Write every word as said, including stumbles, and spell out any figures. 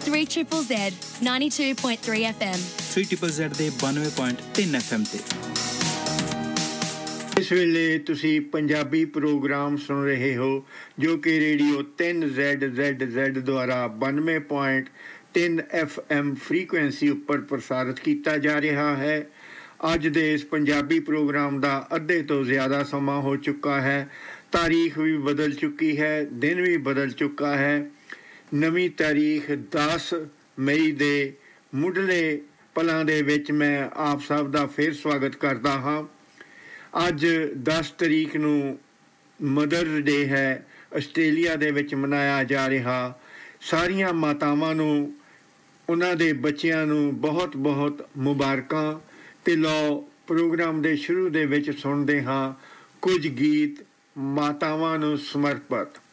three triple Z ninety-two point three F M three triple Z ਦੇ ninety point three F M ਤੇ ਇਸ ਵੇਲੇ ਤੁਸੀਂ Punjabi programme ਸੁਣ ਰਹੇ ਹੋ ਜੋ ਕਿ ਰੇਡੀਓ ਤਿੰਨ ਜ਼ੈਡ ਜ਼ੈਡ ਜ਼ੈਡ ਦੁਆਰਾ ninety point three F M frequency ਉੱਪਰ ਪ੍ਰਸਾਰਿਤ ਕੀਤਾ ਜਾ ਰਿਹਾ ਹੈ। ਅੱਜ ਦੇ ਇਸ ਪੰਜਾਬੀ ਪ੍ਰੋਗਰਾਮ ਦਾ ਅੱਧੇ ਤੋਂ ਜ਼ਿਆਦਾ ਸਮਾਂ ਹੋ ਚੁੱਕਾ ਹੈ। ਤਾਰੀਖ ਵੀ ਬਦਲ ਚੁੱਕੀ ਹੈ, ਦਿਨ ਵੀ ਬਦਲ ਚੁੱਕਾ ਹੈ। ਨਵੀਂ ਤਾਰੀਖ ਦਸ ਮਈ ਦੇ ਮੁੱਢਲੇ ਪਲਾਂ ਦੇ ਵਿੱਚ ਮੈਂ ਆਪ ਸਭ ਦਾ ਫਿਰ ਸਵਾਗਤ ਕਰਦਾ ਹਾਂ। ਅੱਜ ਦਸ ਤਰੀਕ ਨੂੰ ਮਦਰਸ ਡੇ ਹੈ, ਆਸਟ੍ਰੇਲੀਆ ਦੇ ਵਿੱਚ ਮਨਾਇਆ ਜਾ ਰਿਹਾ। ਸਾਰੀਆਂ ਮਾਤਾਵਾਂ ਨੂੰ, ਉਹਨਾਂ ਦੇ ਬੱਚਿਆਂ ਨੂੰ ਬਹੁਤ ਬਹੁਤ ਮੁਬਾਰਕਾਂ। ਅਤੇ ਲਓ ਪ੍ਰੋਗਰਾਮ ਦੇ ਸ਼ੁਰੂ ਦੇ ਵਿੱਚ ਸੁਣਦੇ ਹਾਂ ਕੁਝ ਗੀਤ ਮਾਤਾਵਾਂ ਨੂੰ ਸਮਰਪਿਤ।